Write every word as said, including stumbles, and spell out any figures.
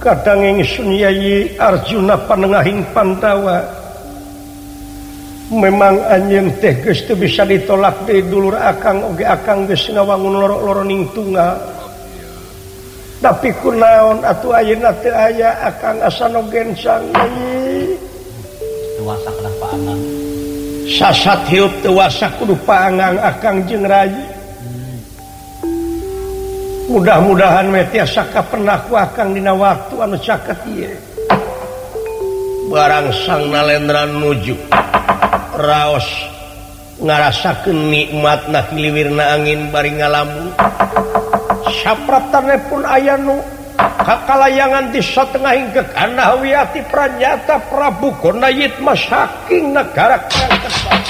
kadanging Sunyayi Arjuna panengahing Pandawa memang anjeun teh geus teu bisa ditolak deui dulur akang oge akang geus ngawangun loro-loro ning tunggal tapi kunaon atuh ayeuna teu aya akang asa nogen Sangyai tuasa kana paangang sasat hiup tuasa kudu paangang akang jeung rai mudah-mudahan we tiasa kapenak akang dina waktu anu caket ieu barang sang Nalendra nuju raos ngarasakeun nikmatna hiliwirna angin bari ngalamun sapratanna pun aya nu kakalayangan di satengahing kekana wiati pranyata Prabu Gonayitma saking negara Kang